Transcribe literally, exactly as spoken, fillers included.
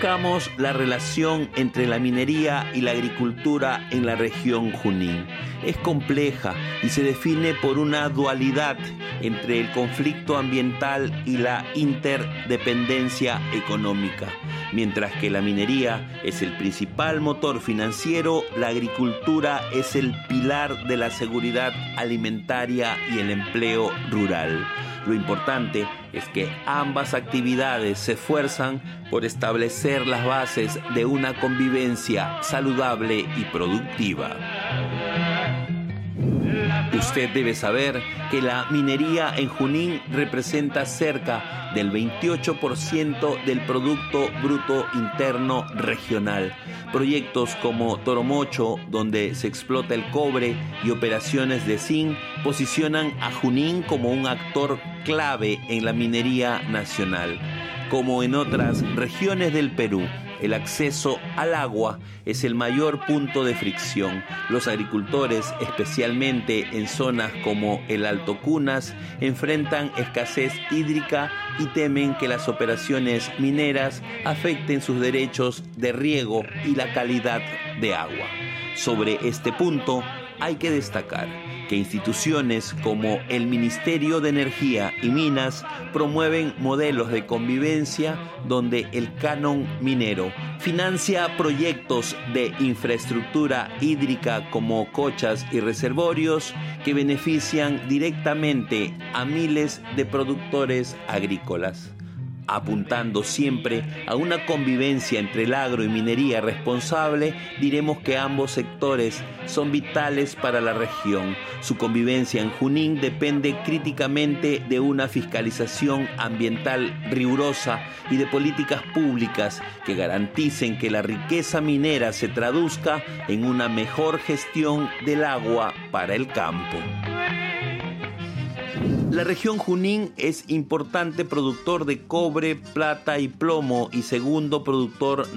Conozcamos la relación entre la minería y la agricultura en la región Junín. Es compleja y se define por una dualidad entre el conflicto ambiental y la interdependencia económica. Mientras que la minería es el principal motor financiero, la agricultura es el pilar de la seguridad alimentaria y el empleo rural. Lo importante es que ambas actividades se esfuerzan por establecer las bases de una convivencia saludable y productiva. Usted debe saber que la minería en Junín representa cerca del veintiocho por ciento del Producto Bruto Interno Regional. Proyectos como Toromocho, donde se explota el cobre, y operaciones de zinc posicionan a Junín como un actor clave en la minería nacional. Como en otras regiones del Perú, el acceso al agua es el mayor punto de fricción. Los agricultores, especialmente en zonas como el Alto Cunas, enfrentan escasez hídrica y temen que las operaciones mineras afecten sus derechos de riego y la calidad de agua. Sobre este punto, hay que destacar que instituciones como el Ministerio de Energía y Minas promueven modelos de convivencia donde el canon minero financia proyectos de infraestructura hídrica como cochas y reservorios que benefician directamente a miles de productores agrícolas. Apuntando siempre a una convivencia entre el agro y minería responsable, diremos que ambos sectores son vitales para la región. Su convivencia en Junín depende críticamente de una fiscalización ambiental rigurosa y de políticas públicas que garanticen que la riqueza minera se traduzca en una mejor gestión del agua para el campo. La región Junín es importante productor de cobre, plata y plomo y segundo productor